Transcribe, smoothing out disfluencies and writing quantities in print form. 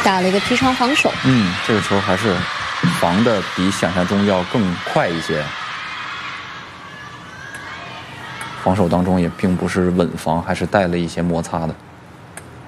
打了一个劈长防守。 这个球还是防的比想象中要更快一些，防守当中也并不是稳防，还是带了一些摩擦的。